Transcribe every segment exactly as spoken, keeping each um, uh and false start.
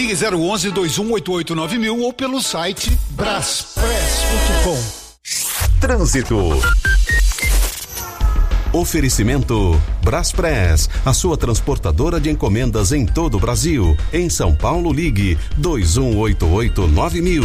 Ligue zero onze, dois um oito oito, nove mil ou pelo site braspress ponto com. Trânsito. Oferecimento Braspress, a sua transportadora de encomendas em todo o Brasil. Em São Paulo, ligue dois um oito oito, nove mil.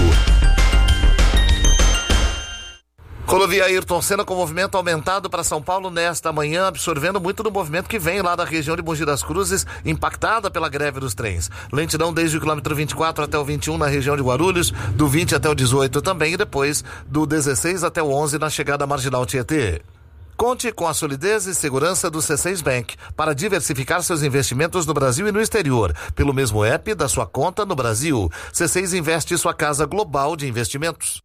Rodovia Ayrton Senna com movimento aumentado para São Paulo nesta manhã, absorvendo muito do movimento que vem lá da região de Mogi das Cruzes, impactada pela greve dos trens. Lentidão desde o quilômetro vinte e quatro até o vinte e um na região de Guarulhos, do vinte até o dezoito também, e depois do dezesseis até o onze na chegada à Marginal Tietê. Conte com a solidez e segurança do C seis Bank para diversificar seus investimentos no Brasil e no exterior, pelo mesmo app da sua conta no Brasil. C seis Investe, sua casa global de investimentos.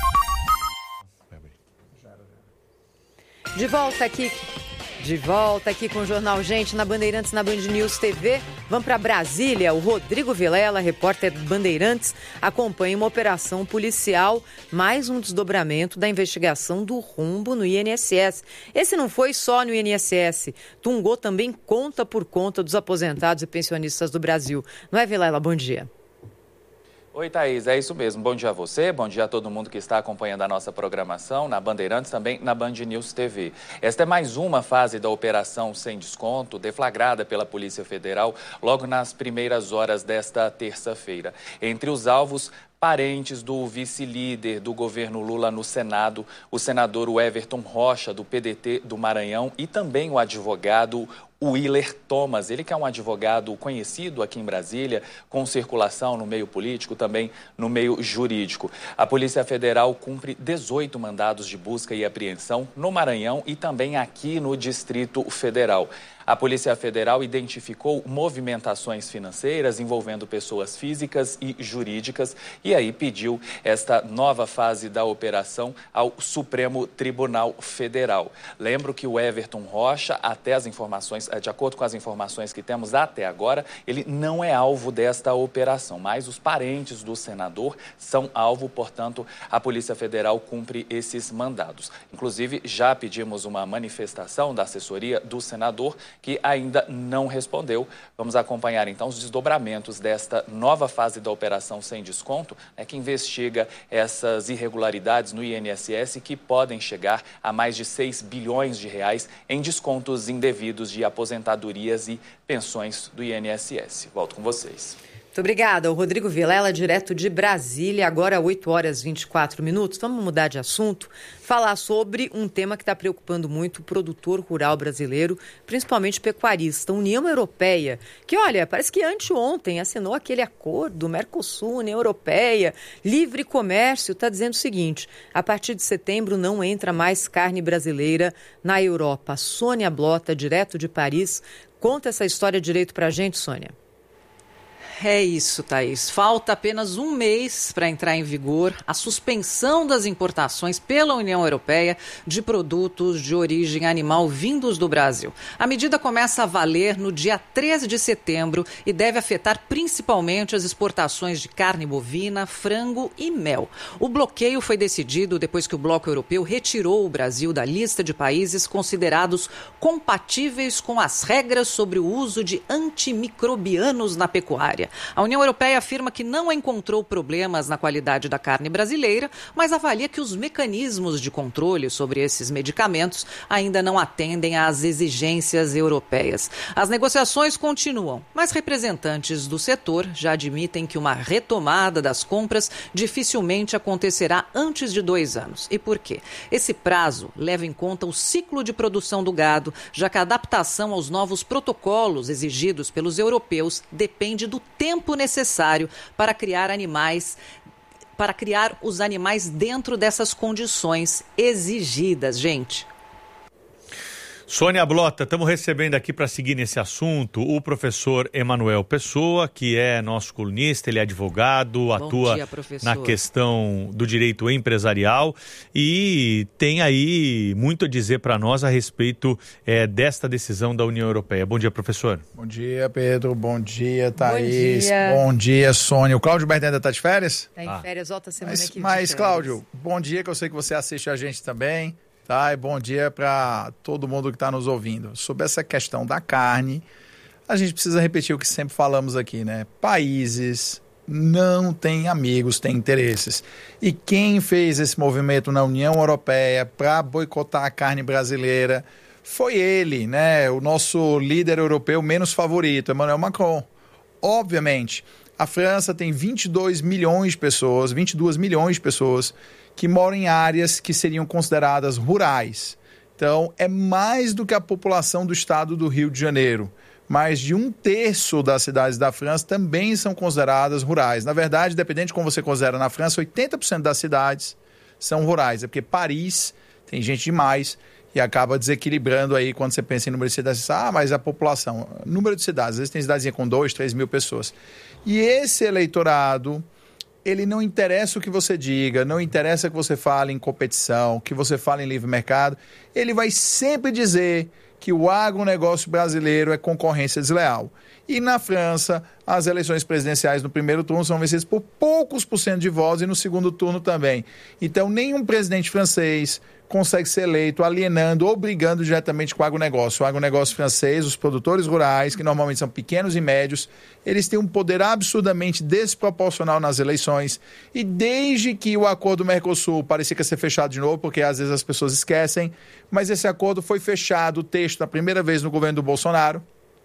De volta aqui, de volta aqui com o Jornal Gente na Bandeirantes, na Band News T V. Vamos para Brasília. O Rodrigo Vilela, repórter do Bandeirantes, acompanha uma operação policial, mais um desdobramento da investigação do rombo no I N S S. Esse não foi só no I N S S. Tungou também conta por conta dos aposentados e pensionistas do Brasil. Não é, Vilela? Bom dia. Oi, Thaís, é isso mesmo. Bom dia a você, bom dia a todo mundo que está acompanhando a nossa programação na Bandeirantes, também na Band News T V. Esta é mais uma fase da Operação Sem Desconto, deflagrada pela Polícia Federal logo nas primeiras horas desta terça-feira. Entre os alvos, parentes do vice-líder do governo Lula no Senado, o senador Everton Rocha, do P D T do Maranhão, e também o advogado Willer Thomas, ele que é um advogado conhecido aqui em Brasília, com circulação no meio político, também no meio jurídico. A Polícia Federal cumpre dezoito mandados de busca e apreensão no Maranhão e também aqui no Distrito Federal. A Polícia Federal identificou movimentações financeiras envolvendo pessoas físicas e jurídicas e aí pediu esta nova fase da operação ao Supremo Tribunal Federal. Lembro que o Everton Rocha, até as informações, de acordo com as informações que temos até agora, ele não é alvo desta operação, mas os parentes do senador são alvo, portanto, a Polícia Federal cumpre esses mandados. Inclusive, já pedimos uma manifestação da assessoria do senador, que ainda não respondeu. Vamos acompanhar, então, os desdobramentos desta nova fase da Operação Sem Desconto, né, que investiga essas irregularidades no I N S S que podem chegar a mais de seis bilhões de reais em descontos indevidos de aposentadorias e pensões do I N S S. Volto com vocês. Muito obrigada. O Rodrigo Vilela, direto de Brasília, agora oito horas e vinte e quatro minutos. Vamos mudar de assunto, falar sobre um tema que está preocupando muito o produtor rural brasileiro, principalmente pecuarista. A União Europeia, que, olha, parece que anteontem assinou aquele acordo Mercosul, União Europeia, livre comércio, está dizendo o seguinte: a partir de setembro não entra mais carne brasileira na Europa. Sônia Blota, direto de Paris, conta essa história direito para a gente, Sônia. É isso, Thaís. Falta apenas um mês para entrar em vigor a suspensão das importações pela União Europeia de produtos de origem animal vindos do Brasil. A medida começa a valer no dia treze de setembro e deve afetar principalmente as exportações de carne bovina, frango e mel. O bloqueio foi decidido depois que o Bloco Europeu retirou o Brasil da lista de países considerados compatíveis com as regras sobre o uso de antimicrobianos na pecuária. A União Europeia afirma que não encontrou problemas na qualidade da carne brasileira, mas avalia que os mecanismos de controle sobre esses medicamentos ainda não atendem às exigências europeias. As negociações continuam, mas representantes do setor já admitem que uma retomada das compras dificilmente acontecerá antes de dois anos. E por quê? Esse prazo leva em conta o ciclo de produção do gado, já que a adaptação aos novos protocolos exigidos pelos europeus depende do tempo necessário para criar animais, para criar os animais dentro dessas condições exigidas, gente. Sônia Blota, estamos recebendo aqui para seguir nesse assunto o professor Emanuel Pessoa, que é nosso colunista, ele é advogado, Bom atua dia, na questão do direito empresarial e tem aí muito a dizer para nós a respeito é, desta decisão da União Europeia. Bom dia, professor. Bom dia, Pedro. Bom dia, Thaís. Bom dia, bom dia Sônia. O Cláudio Berton ainda está de férias? Está em ah. férias, volta semana mas, que vem. Mas, Cláudio, bom dia, que eu sei que você assiste a gente também. Tá, e bom dia para todo mundo que está nos ouvindo. Sobre essa questão da carne, a gente precisa repetir o que sempre falamos aqui, né? Países não tem amigos, tem interesses. E quem fez esse movimento na União Europeia para boicotar a carne brasileira foi ele, né? O nosso líder europeu menos favorito, Emmanuel Macron. Obviamente, a França tem vinte e dois milhões de pessoas, vinte e dois milhões de pessoas que moram em áreas que seriam consideradas rurais. Então, é mais do que a população do estado do Rio de Janeiro. Mais de um terço das cidades da França também são consideradas rurais. Na verdade, dependendo de como você considera na França, oitenta por cento das cidades são rurais. É porque Paris tem gente demais e acaba desequilibrando aí quando você pensa em número de cidades. Ah, mas a população, número de cidades, às vezes tem cidadezinha com dois, três mil pessoas. E esse eleitorado, ele não interessa o que você diga, não interessa que você fale em competição, que você fale em livre mercado, ele vai sempre dizer que o agronegócio brasileiro é concorrência desleal. E na França, as eleições presidenciais no primeiro turno são vencidas por poucos por cento de votos e no segundo turno também. Então, nenhum presidente francês consegue ser eleito alienando ou brigando diretamente com o agronegócio. O agronegócio francês, os produtores rurais, que normalmente são pequenos e médios, eles têm um poder absurdamente desproporcional nas eleições. E desde que o acordo do Mercosul parecia que ia ser fechado de novo, porque às vezes as pessoas esquecem, mas esse acordo foi fechado, o texto, a primeira vez no governo do Bolsonaro.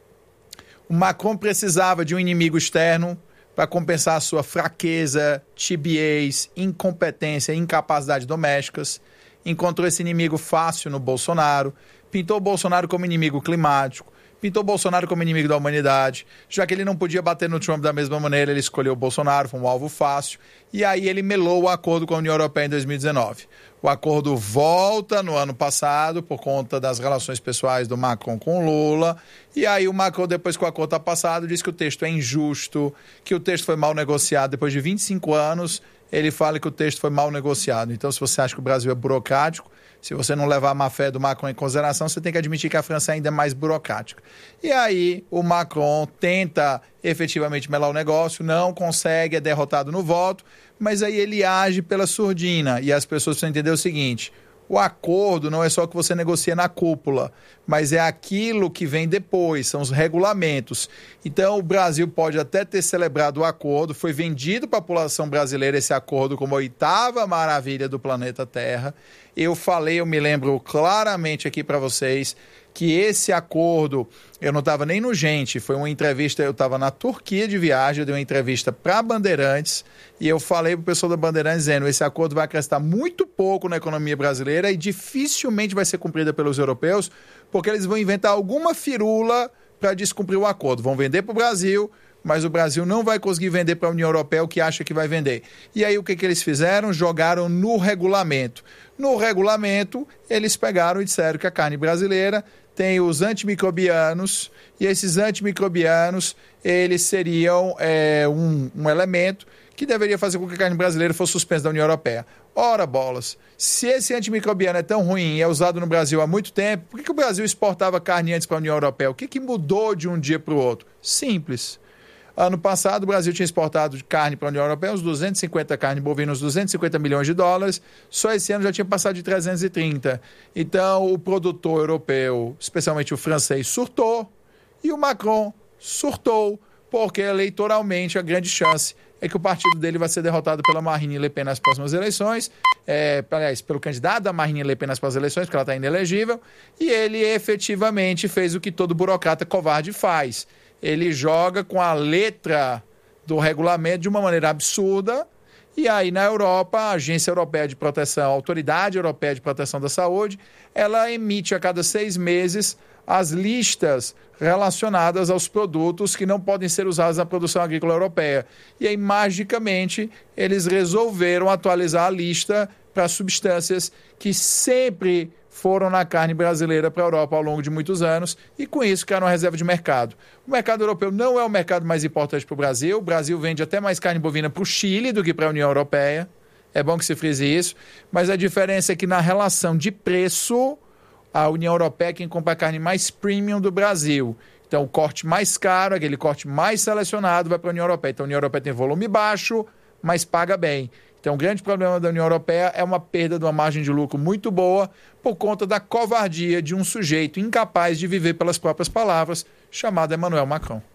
O Macron precisava de um inimigo externo para compensar a sua fraqueza, tibiez, incompetência e incapacidade domésticas. Encontrou esse inimigo fácil no Bolsonaro, pintou o Bolsonaro como inimigo climático, pintou o Bolsonaro como inimigo da humanidade. Já que ele não podia bater no Trump da mesma maneira, ele escolheu o Bolsonaro, foi um alvo fácil. E aí ele melou o acordo com a União Europeia em dois mil e dezenove. O acordo volta no ano passado por conta das relações pessoais do Macron com Lula. E aí o Macron, depois que o acordo está passado, diz que o texto é injusto, que o texto foi mal negociado depois de vinte e cinco anos. Ele fala que o texto foi mal negociado. Então, se você acha que o Brasil é burocrático, se você não levar a má-fé do Macron em consideração, você tem que admitir que a França é ainda mais burocrática. E aí, o Macron tenta efetivamente melar o negócio, não consegue, é derrotado no voto, mas aí ele age pela surdina. E as pessoas precisam entender o seguinte: o acordo não é só o que você negocia na cúpula, mas é aquilo que vem depois, são os regulamentos. Então, o Brasil pode até ter celebrado o acordo, foi vendido para a população brasileira esse acordo como a oitava maravilha do planeta Terra. Eu falei, eu me lembro claramente aqui para vocês, que esse acordo, eu não estava nem no Gente, foi uma entrevista, eu estava na Turquia de viagem, eu dei uma entrevista para a Bandeirantes, e eu falei para o pessoal da Bandeirantes dizendo, esse acordo vai acrescentar muito pouco na economia brasileira e dificilmente vai ser cumprida pelos europeus, porque eles vão inventar alguma firula para descumprir o acordo. Vão vender para o Brasil, mas o Brasil não vai conseguir vender para a União Europeia o que acha que vai vender. E aí o que, que eles fizeram? Jogaram no regulamento. No regulamento, eles pegaram e disseram que a carne brasileira tem os antimicrobianos, e esses antimicrobianos, eles seriam é, um, um elemento que deveria fazer com que a carne brasileira fosse suspensa da União Europeia. Ora, bolas, se esse antimicrobiano é tão ruim e é usado no Brasil há muito tempo, por que, que o Brasil exportava carne antes para a União Europeia? O que, que mudou de um dia para o outro? Simples. Ano passado, o Brasil tinha exportado carne para a União Europeia, uns duzentos e cinquenta carne bovina, uns duzentos e cinquenta milhões de dólares. Só esse ano já tinha passado de trezentos e trinta. Então, o produtor europeu, especialmente o francês, surtou. E o Macron surtou, porque eleitoralmente a grande chance é que o partido dele vai ser derrotado pela Marine Le Pen nas próximas eleições, é, aliás, pelo candidato da Marine Le Pen nas próximas eleições, porque ela está inelegível, e ele efetivamente fez o que todo burocrata covarde faz. Ele joga com a letra do regulamento de uma maneira absurda, e aí na Europa, a Agência Europeia de Proteção, a Autoridade Europeia de Proteção da Saúde, ela emite a cada seis meses as listas relacionadas aos produtos que não podem ser usados na produção agrícola europeia. E aí, magicamente, eles resolveram atualizar a lista para substâncias que sempre foram na carne brasileira para a Europa ao longo de muitos anos, e com isso criaram uma reserva de mercado. O mercado europeu não é o mercado mais importante para o Brasil. O Brasil vende até mais carne bovina para o Chile do que para a União Europeia. É bom que se frise isso, mas a diferença é que na relação de preço, a União Europeia é quem compra a carne mais premium do Brasil. Então, o corte mais caro, aquele corte mais selecionado, vai para a União Europeia. Então, a União Europeia tem volume baixo, mas paga bem. Então, o grande problema da União Europeia é uma perda de uma margem de lucro muito boa por conta da covardia de um sujeito incapaz de viver pelas próprias palavras, chamado Emmanuel Macron.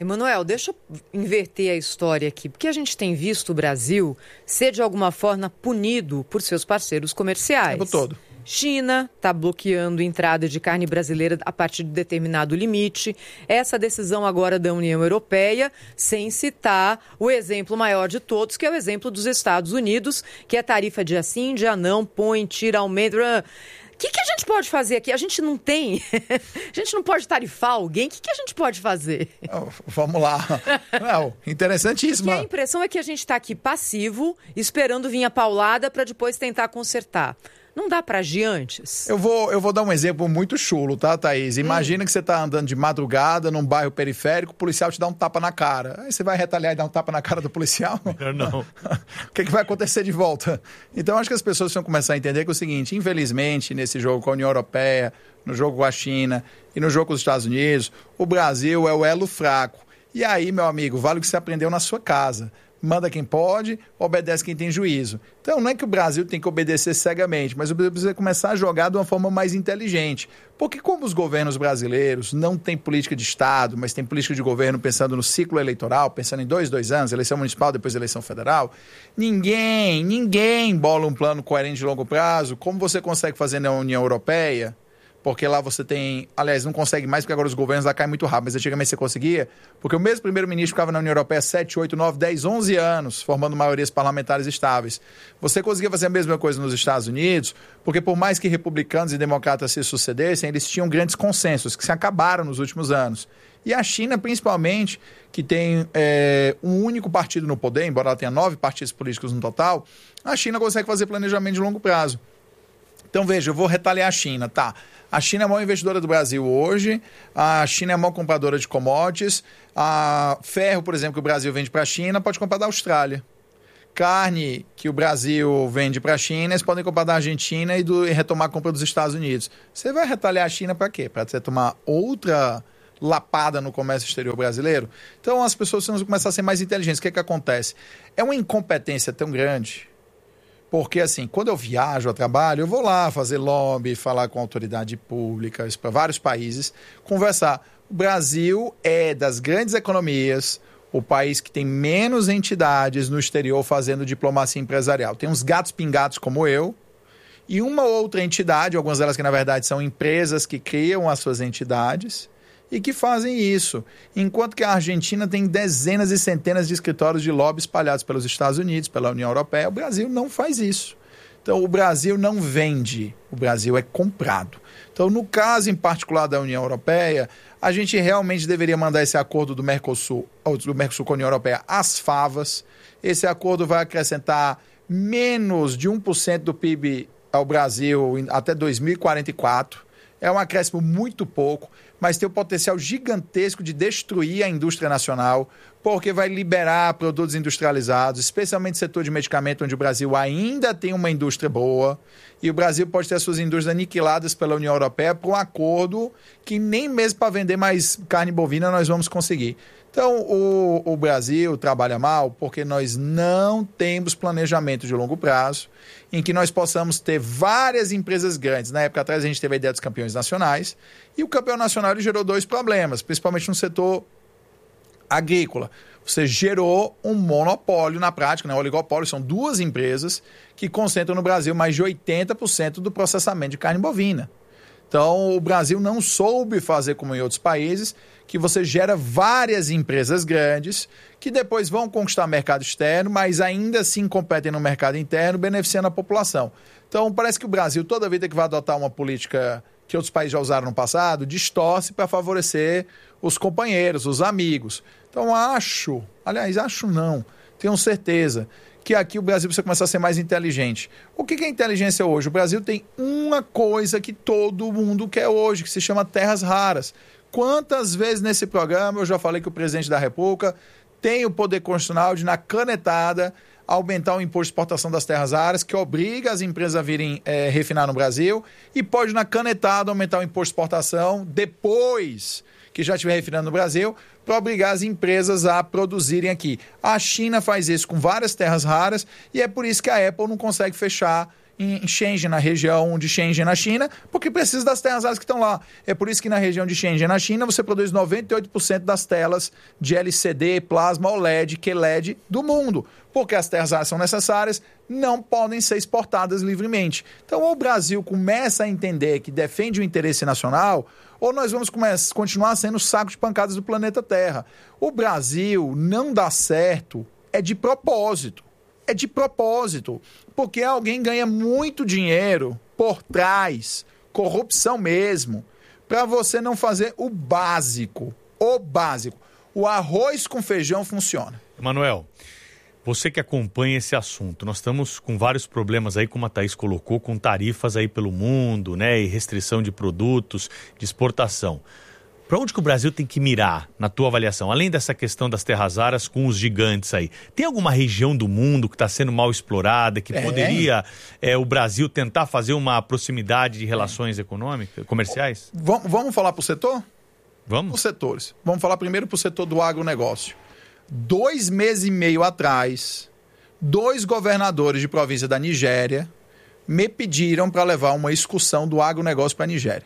Emanuel, deixa eu inverter a história aqui, porque a gente tem visto o Brasil ser de alguma forma punido por seus parceiros comerciais. O tempo todo. China está bloqueando entrada de carne brasileira a partir de determinado limite. Essa decisão agora da União Europeia, sem citar o exemplo maior de todos, que é o exemplo dos Estados Unidos, que é tarifa dia sim, dia não, põe, tira, aumenta. O que, que a gente pode fazer aqui? A gente não tem, a gente não pode tarifar alguém. O que, que a gente pode fazer? Oh, vamos lá. Não, interessantíssimo. Porque a impressão é que a gente está aqui passivo, esperando vir a paulada para depois tentar consertar. Não dá para agir antes? Eu vou, eu vou dar um exemplo muito chulo, tá, Thaís? Imagina hum. que você tá andando de madrugada num bairro periférico, o policial te dá um tapa na cara. Aí você vai retalhar e dar um tapa na cara do policial? Eu não. O que, que vai acontecer de volta? Então, acho que as pessoas vão começar a entender que é o seguinte, infelizmente, nesse jogo com a União Europeia, no jogo com a China e no jogo com os Estados Unidos, o Brasil é o elo fraco. E aí, meu amigo, vale o que você aprendeu na sua casa. Manda quem pode, obedece quem tem juízo. Então, não é que o Brasil tem que obedecer cegamente, mas o Brasil precisa começar a jogar de uma forma mais inteligente. Porque como os governos brasileiros não têm política de Estado, mas têm política de governo pensando no ciclo eleitoral, pensando em dois, dois anos, eleição municipal, depois eleição federal, ninguém, ninguém bola um plano coerente de longo prazo, como você consegue fazer na União Europeia. Porque lá você tem... Aliás, não consegue mais, porque agora os governos lá caem muito rápido. Mas antigamente você conseguia, porque o mesmo primeiro-ministro ficava na União Europeia sete, oito, nove, dez, onze anos, formando maiorias parlamentares estáveis. Você conseguia fazer a mesma coisa nos Estados Unidos, porque por mais que republicanos e democratas se sucedessem, eles tinham grandes consensos, que se acabaram nos últimos anos. E a China, principalmente, que tem é, um único partido no poder, embora ela tenha nove partidos políticos no total, a China consegue fazer planejamento de longo prazo. Então, veja, eu vou retalhar a China, tá? A China é a maior investidora do Brasil hoje, a China é a maior compradora de commodities, a ferro, por exemplo, que o Brasil vende para a China, pode comprar da Austrália. Carne que o Brasil vende para a China, eles podem comprar da Argentina e, do, e retomar a compra dos Estados Unidos. Você vai retalhar a China para quê? Para você tomar outra lapada no comércio exterior brasileiro? Então, as pessoas vão começar a ser mais inteligentes. O que é que acontece? É uma incompetência tão grande... Porque, assim, quando eu viajo a trabalho, eu vou lá fazer lobby, falar com autoridade pública, para vários países, conversar. O Brasil é, das grandes economias, o país que tem menos entidades no exterior fazendo diplomacia empresarial. Tem uns gatos pingados como eu e uma outra entidade, algumas delas que, na verdade, são empresas que criam as suas entidades e que fazem isso. Enquanto que a Argentina tem dezenas e centenas de escritórios de lobby espalhados pelos Estados Unidos, pela União Europeia, o Brasil não faz isso. Então, o Brasil não vende, o Brasil é comprado. Então, no caso em particular da União Europeia, a gente realmente deveria mandar esse acordo do Mercosul, do Mercosul com a União Europeia às favas. Esse acordo vai acrescentar menos de um por cento do P I B ao Brasil até dois mil e quarenta e quatro. É um acréscimo muito pouco, mas tem o potencial gigantesco de destruir a indústria nacional, porque vai liberar produtos industrializados, especialmente no setor de medicamento, onde o Brasil ainda tem uma indústria boa, e o Brasil pode ter as suas indústrias aniquiladas pela União Europeia por um acordo que nem mesmo para vender mais carne bovina nós vamos conseguir. Então, o, o Brasil trabalha mal porque nós não temos planejamento de longo prazo, em que nós possamos ter várias empresas grandes. Na época atrás a gente teve a ideia dos campeões nacionais, e o campeão nacional ele gerou dois problemas, principalmente no setor agrícola. Você gerou um monopólio na prática, né? Um oligopólio, são duas empresas que concentram no Brasil mais de oitenta por cento do processamento de carne bovina. Então, o Brasil não soube fazer como em outros países, que você gera várias empresas grandes que depois vão conquistar mercado externo, mas ainda assim competem no mercado interno, beneficiando a população. Então, parece que o Brasil, toda vida que vai adotar uma política que outros países já usaram no passado, distorce para favorecer os companheiros, os amigos. Então, acho, aliás, acho não, tenho certeza que aqui o Brasil precisa começar a ser mais inteligente. O que é inteligência hoje? O Brasil tem uma coisa que todo mundo quer hoje, que se chama terras raras. Quantas vezes nesse programa eu já falei que o presidente da República tem o poder constitucional de, na canetada, aumentar o imposto de exportação das terras raras, que obriga as empresas a virem é, refinar no Brasil, e pode, na canetada, aumentar o imposto de exportação depois que já estiver refinando no Brasil, para obrigar as empresas a produzirem aqui. A China faz isso com várias terras raras, e é por isso que a Apple não consegue fechar em Shenzhen, na região de Shenzhen, na China, porque precisa das terras raras que estão lá. É por isso que na região de Shenzhen, na China, você produz noventa e oito por cento das telas de L C D, plasma, O L E D, Q L E D do mundo. Porque as terras raras são necessárias, não podem ser exportadas livremente. Então, ou o Brasil começa a entender que defende o interesse nacional, ou nós vamos começar, continuar sendo o saco de pancadas do planeta Terra. O Brasil não dá certo, é de propósito. É de propósito. Porque alguém ganha muito dinheiro por trás, corrupção mesmo, para você não fazer o básico. O básico. O arroz com feijão funciona. Emanuel, você que acompanha esse assunto, nós estamos com vários problemas aí, como a Thaís colocou, com tarifas aí pelo mundo, né, e restrição de produtos, de exportação. Para onde que o Brasil tem que mirar, na tua avaliação? Além dessa questão das terras raras com os gigantes aí, tem alguma região do mundo que está sendo mal explorada, que é. poderia é, o Brasil tentar fazer uma proximidade de relações é. econômicas, comerciais? V- vamos falar para o setor? Vamos. Os setores. Vamos falar primeiro para o setor do agronegócio. Dois meses e meio atrás, dois governadores de província da Nigéria me pediram para levar uma excursão do agronegócio para a Nigéria.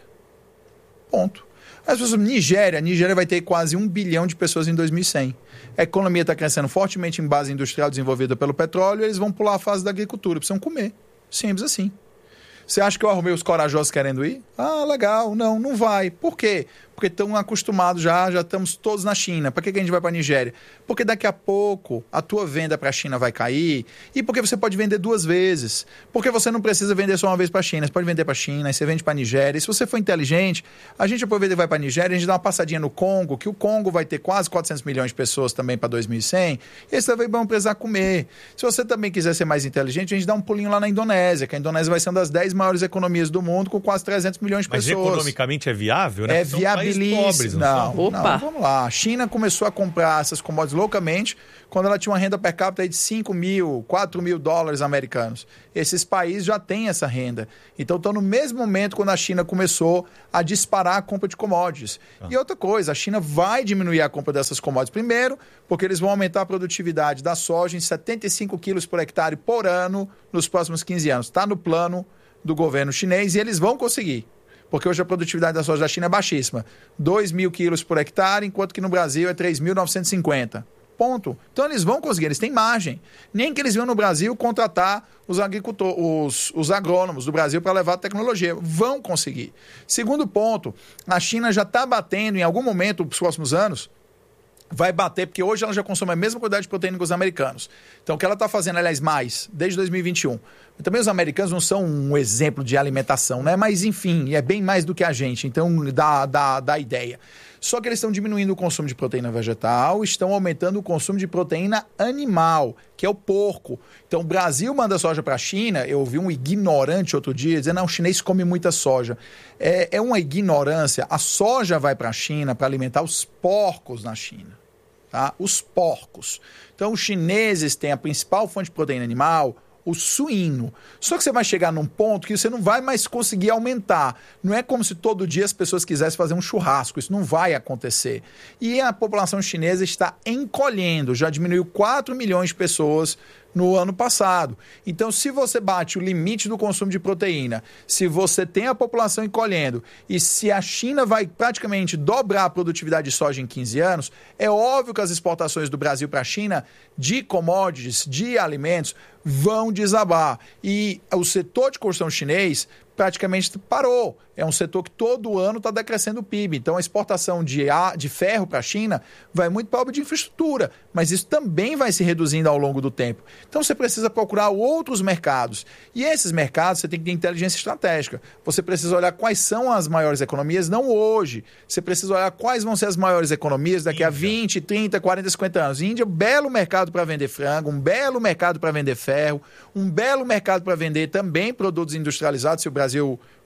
Ponto. As pessoas, Nigéria, Nigéria vai ter quase um bilhão de pessoas em dois mil e cem. A economia está crescendo fortemente em base industrial desenvolvida pelo petróleo, e eles vão pular a fase da agricultura, precisam comer. Simples assim. Você acha que eu arrumei os corajosos querendo ir? Ah, legal. Não, não vai. Por quê? Porque estão acostumados já, já estamos todos na China. Para que que a gente vai para a Nigéria? Porque daqui a pouco a tua venda para a China vai cair e porque você pode vender duas vezes. Porque você não precisa vender só uma vez para a China. Você pode vender para a China, aí você vende para a Nigéria. E se você for inteligente, a gente aproveita e vai para a Nigéria, a gente dá uma passadinha no Congo, que o Congo vai ter quase quatrocentos milhões de pessoas também para dois mil e cem. E aí você vai precisar comer. Se você também quiser ser mais inteligente, a gente dá um pulinho lá na Indonésia, que a Indonésia vai ser uma das dez maiores economias do mundo com quase trezentos milhões de Mas pessoas. Mas economicamente é viável, né? É viável. Pobres, não, não, não, vamos lá. A China começou a comprar essas commodities loucamente quando ela tinha uma renda per capita aí de cinco mil, quatro mil dólares americanos. Esses países já têm essa renda. Então estão no mesmo momento quando a China começou a disparar a compra de commodities. Ah. E outra coisa, a China vai diminuir a compra dessas commodities. Primeiro, porque eles vão aumentar a produtividade da soja em setenta e cinco quilos por hectare por ano nos próximos quinze anos. Está no plano do governo chinês e eles vão conseguir. Porque hoje a produtividade da soja da China é baixíssima. dois mil quilos por hectare, enquanto que no Brasil é três mil novecentos e cinquenta. Ponto. Então eles vão conseguir, eles têm margem. Nem que eles venham no Brasil contratar os agricultores, os, os agrônomos do Brasil para levar a tecnologia. Vão conseguir. Segundo ponto, a China já está batendo em algum momento, nos próximos anos, vai bater, porque hoje ela já consome a mesma quantidade de proteína que os americanos. Então o que ela está fazendo, aliás, mais, desde dois mil e vinte e um. Também os americanos não são um exemplo de alimentação, né? Mas enfim, é bem mais do que a gente, então dá, dá, dá ideia. Só que eles estão diminuindo o consumo de proteína vegetal, estão aumentando o consumo de proteína animal, que é o porco. Então o Brasil manda soja para a China, eu ouvi um ignorante outro dia dizendo, não, o chinês come muita soja. É, é uma ignorância, a soja vai para a China para alimentar os porcos na China. Tá? Os porcos. Então os chineses têm a principal fonte de proteína animal, o suíno. Só que você vai chegar num ponto que você não vai mais conseguir aumentar. Não é como se todo dia as pessoas quisessem fazer um churrasco. Isso não vai acontecer. E a população chinesa está encolhendo. Já diminuiu quatro milhões de pessoas no ano passado. Então, se você bate o limite do consumo de proteína, se você tem a população encolhendo e se a China vai praticamente dobrar a produtividade de soja em quinze anos, é óbvio que as exportações do Brasil para a China de commodities, de alimentos, vão desabar. E o setor de construção chinês praticamente parou. É um setor que todo ano está decrescendo o P I B. Então, a exportação de, a, de ferro para a China vai muito para a obra de infraestrutura, mas isso também vai se reduzindo ao longo do tempo. Então, você precisa procurar outros mercados. E esses mercados, você tem que ter inteligência estratégica. Você precisa olhar quais são as maiores economias, não hoje. Você precisa olhar quais vão ser as maiores economias daqui Índia. a vinte, trinta, quarenta, cinquenta anos. Índia, um belo mercado para vender frango, um belo mercado para vender ferro, um belo mercado para vender também produtos industrializados, se o Brasil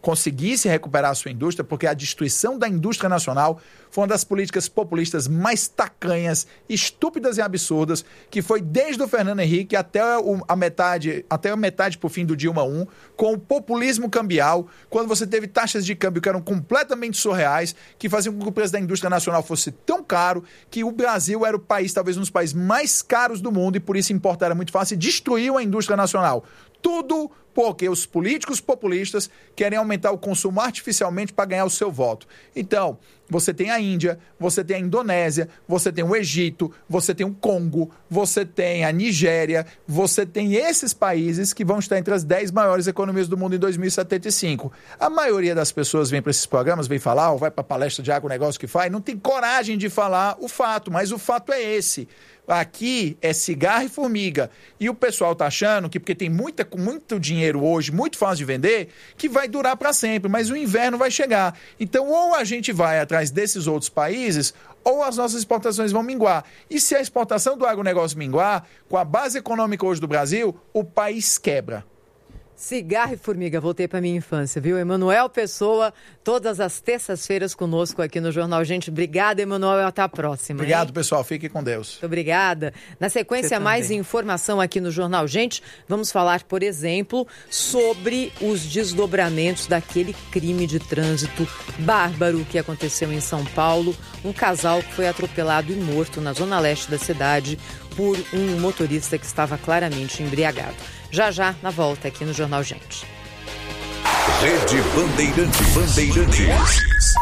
conseguisse recuperar a sua indústria, porque a destruição da indústria nacional foi uma das políticas populistas mais tacanhas, estúpidas e absurdas, que foi desde o Fernando Henrique até o, a metade, até a metade pro fim do Dilma um, com o populismo cambial, quando você teve taxas de câmbio que eram completamente surreais, que faziam com que o preço da indústria nacional fosse tão caro, que o Brasil era o país, talvez um dos países mais caros do mundo, e por isso importar era muito fácil, e destruiu a indústria nacional. Tudo porque os políticos populistas querem aumentar o consumo artificialmente para ganhar o seu voto. Então, você tem a Índia, você tem a Indonésia, você tem o Egito, você tem o Congo, você tem a Nigéria, você tem esses países que vão estar entre as dez maiores economias do mundo em dois mil e setenta e cinco. A maioria das pessoas vem para esses programas, vem falar, ou vai para palestra de agronegócio que faz, não tem coragem de falar o fato, mas o fato é esse. Aqui é cigarro e formiga. E o pessoal tá achando que, porque tem muita, muito dinheiro hoje, muito fácil de vender, que vai durar para sempre, mas o inverno vai chegar. Então, ou a gente vai atrás desses outros países, ou as nossas exportações vão minguar. E se a exportação do agronegócio minguar, com a base econômica hoje do Brasil, o país quebra. Cigarro e formiga, voltei para minha infância, viu? Emanuel Pessoa, todas as terças-feiras conosco aqui no Jornal Gente. Obrigada, Emanuel, até a próxima. Obrigado, hein? pessoal. Fique com Deus. Muito obrigada. Na sequência, mais informação aqui no Jornal Gente. Vamos falar, por exemplo, sobre os desdobramentos daquele crime de trânsito bárbaro que aconteceu em São Paulo. Um casal que foi atropelado e morto na zona leste da cidade por um motorista que estava claramente embriagado. Já já, na volta aqui no Jornal Gente. Rede Bandeirantes. Bandeirantes.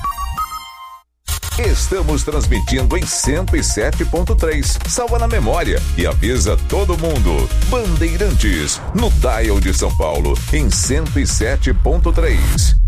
Estamos transmitindo em cento e sete ponto três. Salva na memória e avisa todo mundo. Bandeirantes, no dial de São Paulo, em cento e sete ponto três.